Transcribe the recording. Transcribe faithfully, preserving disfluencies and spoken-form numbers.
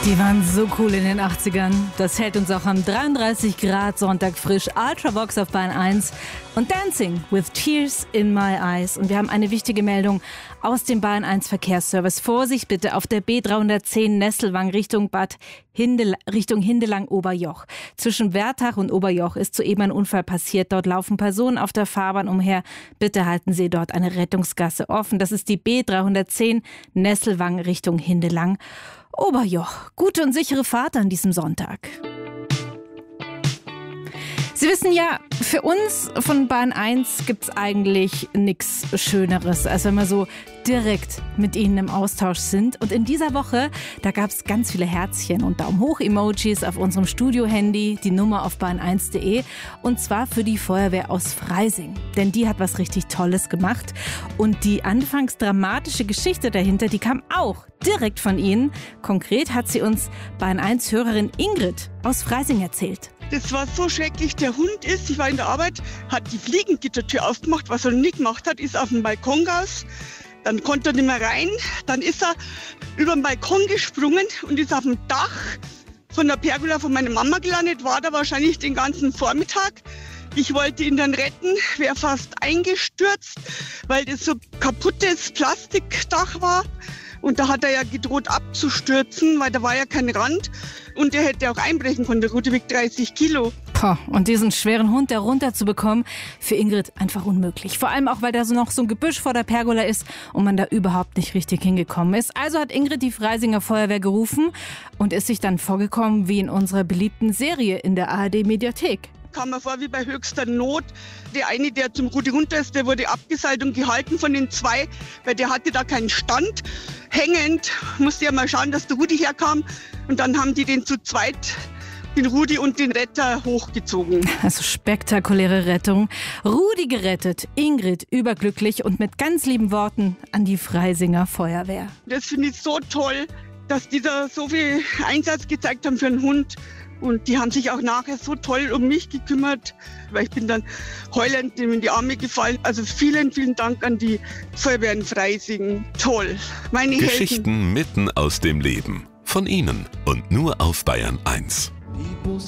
Die waren so cool in den achtzigern. Das hält uns auch am dreiunddreißig Grad Sonntag frisch. Ultravox auf Bayern eins und Dancing with Tears in My Eyes. Und wir haben eine wichtige Meldung aus dem Bayern eins Verkehrsservice. Vorsicht bitte auf der B dreihundertzehn Nesselwang Richtung Bad Hindel Richtung Hindelang-Oberjoch. Zwischen Wertach und Oberjoch ist soeben ein Unfall passiert. Dort laufen Personen auf der Fahrbahn umher. Bitte halten Sie dort eine Rettungsgasse offen. Das ist die B dreihundertzehn Nesselwang Richtung Hindelang. Oberjoch. Gute und sichere Fahrt an diesem Sonntag. Sie wissen ja, für uns von Bayern eins gibt's eigentlich nichts Schöneres, als wenn wir so direkt mit Ihnen im Austausch sind. Und in dieser Woche, da gab's ganz viele Herzchen und Daumen hoch Emojis auf unserem Studio-Handy, die Nummer auf bayern eins punkt de, und zwar für die Feuerwehr aus Freising. Denn die hat was richtig Tolles gemacht. Und die anfangs dramatische Geschichte dahinter, die kam auch direkt von Ihnen. Konkret hat sie uns Bayern eins Hörerin Ingrid aus Freising erzählt. Das war so schrecklich. Der Hund ist, ich war in der Arbeit, hat die Fliegengittertür aufgemacht. Was er noch nie gemacht hat, ist auf den Balkon raus. Dann konnte er nicht mehr rein. Dann ist er über den Balkon gesprungen und ist auf dem Dach von der Pergola von meiner Mama gelandet. War da wahrscheinlich den ganzen Vormittag. Ich wollte ihn dann retten, wäre fast eingestürzt, weil das so kaputtes Plastikdach war. Und da hat er ja gedroht abzustürzen, weil da war ja kein Rand. Und der hätte auch einbrechen können, der Rudi wiegt dreißig Kilo. Poh, und diesen schweren Hund da runterzubekommen, für Ingrid einfach unmöglich. Vor allem auch, weil da so noch so ein Gebüsch vor der Pergola ist und man da überhaupt nicht richtig hingekommen ist. Also hat Ingrid die Freisinger Feuerwehr gerufen und ist sich dann vorgekommen wie in unserer beliebten Serie in der A R D-Mediathek. Kam mir vor wie bei höchster Not. Der eine, der zum Rudi runter ist, der wurde abgeseilt und gehalten von den zwei, weil der hatte da keinen Stand. Hängend musste ja mal schauen, dass der Rudi herkam. Und dann haben die den zu zweit, den Rudi und den Retter, hochgezogen. Also spektakuläre Rettung. Rudi gerettet, Ingrid überglücklich und mit ganz lieben Worten an die Freisinger Feuerwehr. Das finde ich so toll, dass die da so viel Einsatz gezeigt haben für einen Hund. Und die haben sich auch nachher so toll um mich gekümmert, weil ich bin dann heulend in die Arme gefallen. Also vielen, vielen Dank an die Feuerwehr in Freising. Toll. Meine Geschichten Helden. mitten aus dem Leben. Von Ihnen und nur auf Bayern eins.